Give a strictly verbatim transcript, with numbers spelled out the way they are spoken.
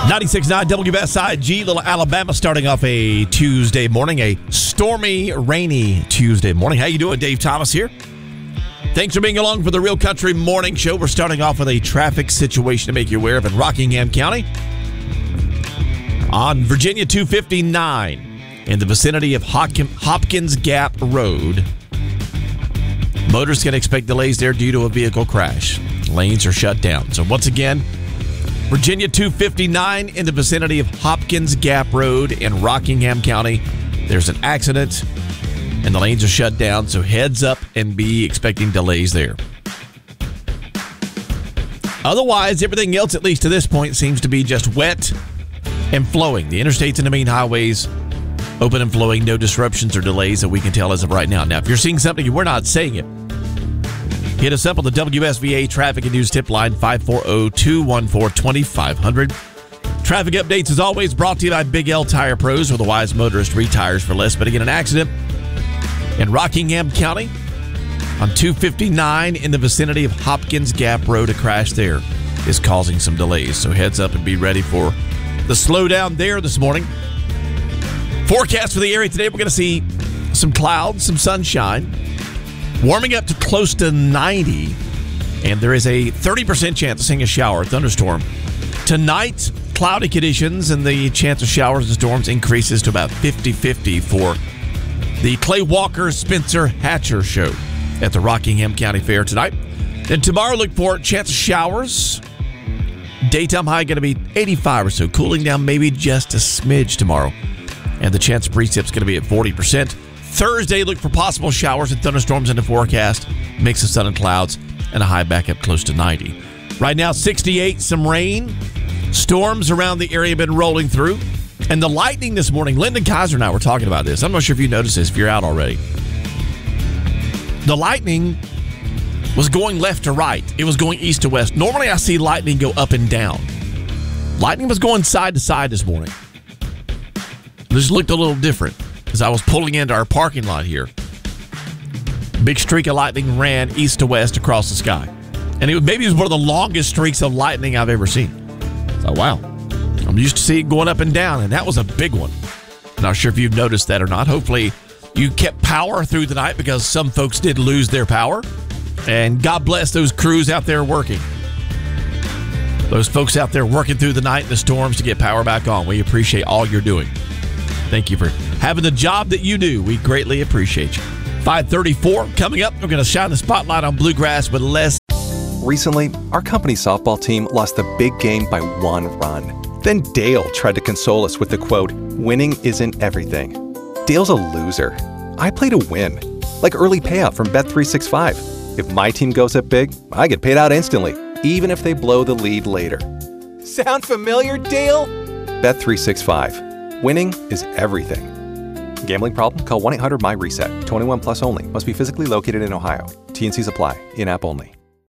ninety-six point nine W S I G, Little Alabama, starting off a Tuesday morning, a stormy, rainy Tuesday morning. How you doing? Dave Thomas here. Thanks for being along for the Real Country Morning Show. We're starting off with a traffic situation to make you aware of in Rockingham County. On Virginia two fifty-nine, in the vicinity of Hopkins Gap Road, motorists can expect delays there due to a vehicle crash. Lanes are shut down. So once again, Virginia two fifty-nine in the vicinity of Hopkins Gap Road in Rockingham County. There's an accident and the lanes are shut down, so heads up and be expecting delays there. Otherwise, everything else, at least to this point, seems to be just wet and flowing. The interstates and the main highways open and flowing, no disruptions or delays that we can tell as of right now. Now, if you're seeing something and we're not saying it, hit us up on the W S V A Traffic and News Tip Line, five four zero, two one four, two five zero zero. Traffic updates, as always, brought to you by Big L Tire Pros, where the wise motorist retires for less. But again, an accident in Rockingham County on two fifty-nine in the vicinity of Hopkins Gap Road. A crash there is causing some delays. So heads up and be ready for the slowdown there this morning. Forecast for the area today, we're going to see some clouds, some sunshine, warming up to close to ninety, and there is a thirty percent chance of seeing a shower, a thunderstorm. Tonight, cloudy conditions, and the chance of showers and storms increases to about fifty-fifty for the Clay Walker Spencer Hatcher Show at the Rockingham County Fair tonight. Then tomorrow, look for a chance of showers. Daytime high going to be eighty-five or so, cooling down maybe just a smidge tomorrow. And the chance of precipit's going to be at forty percent. Thursday, look for possible showers and thunderstorms in the forecast. Mix of sun and clouds, and a high back up close to ninety. Right now, sixty-eight, some rain. Storms around the area have been rolling through. And the lightning this morning, Lyndon Kaiser and I were talking about this. I'm not sure if you noticed this, if you're out already. The lightning was going left to right. It was going east to west. Normally, I see lightning go up and down. Lightning was going side to side this morning. This looked a little different as I was pulling into our parking lot here. Big streak of lightning ran east to west across the sky. And it maybe it was one of the longest streaks of lightning I've ever seen. So, wow. I'm used to seeing it going up and down, and that was a big one. Not sure if you've noticed that or not. Hopefully, you kept power through the night because some folks did lose their power. And God bless those crews out there working. Those folks out there working through the night in the storms to get power back on. We appreciate all you're doing. Thank you for having the job that you do. We greatly appreciate you. five thirty-four coming up. We're going to shine the spotlight on bluegrass with Les. Recently, our company's softball team lost the big game by one run. Then Dale tried to console us with the quote, "Winning isn't everything." Dale's a loser. I play to win. Like early payout from Bet three sixty-five. If my team goes up big, I get paid out instantly, even if they blow the lead later. Sound familiar, Dale? Bet three sixty-five. Winning is everything. Gambling problem? Call one eight hundred M Y RESET. twenty-one plus only. Must be physically located in Ohio. T and Cs apply. In-app only.